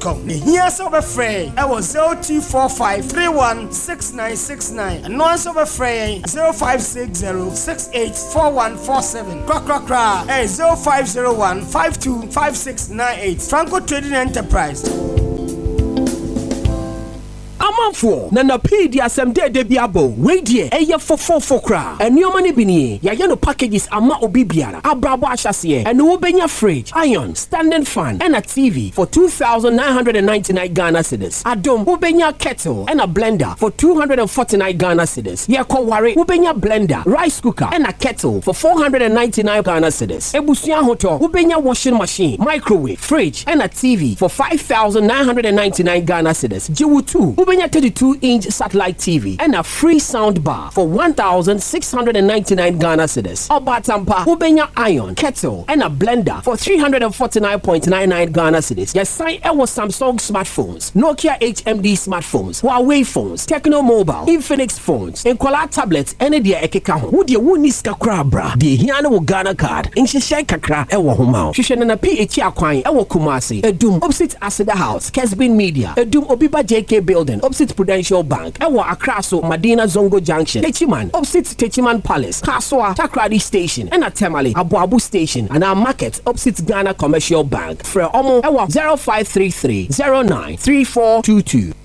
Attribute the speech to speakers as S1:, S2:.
S1: gmail.com. Here's over Frey. I was 0245316969. And once over Frey 0560684147. Crack. Hey 0501525698. Franco Trading Enterprise.
S2: Amanfo na na pedi asem de biabo we die eye fofofo kra enuoma ne bini ya ye no packages ama obi biara abrabo ahyase ene wo benya fridge iron standing fan and a TV for 2,999 Ghana cedis adom wo benya kettle and a blender for 249 Ghana cedis ye ko ware wo benya blender rice cooker and a kettle for 499 Ghana cedis ebusuan hoto wo benya washing machine microwave fridge and a TV for 5,999 Ghana cedis jiwu 2 32-inch satellite TV and a free sound bar for 1,699 Ghana cedis. Obatampa, Ubenya iron, kettle, and a blender for 349.99 Ghana cedis. Yes, sign our Samsung smartphones, Nokia HMD smartphones, Huawei phones, Techno Mobile, Infinix phones, and Kola tablets, and the Ekeka. Would you win this kakra bra? The Hiano Ghana card, in Shishan Kakra, Ewa Humao. Shishan and a PH Aquine, Ewa Kumasi, a Doom, opposite Asada House, Kesbin Media, a Doom Obiba JK Building, opposite Prudential Bank, Ewa Akraso, Madina Zongo Junction, Techiman, opposite Techiman Palace, Kaswa, Takradi Station, and a Temale, Abu Station, and our market opposite Ghana Commercial Bank. For Omo, Ewa 0533 093422.